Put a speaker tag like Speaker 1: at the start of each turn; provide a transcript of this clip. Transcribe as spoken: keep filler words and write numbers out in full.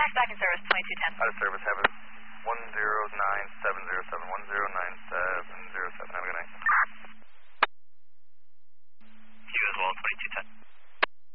Speaker 1: Back in service, twenty-two ten.
Speaker 2: Out of service, have it one zero nine seven zero seven, one zero nine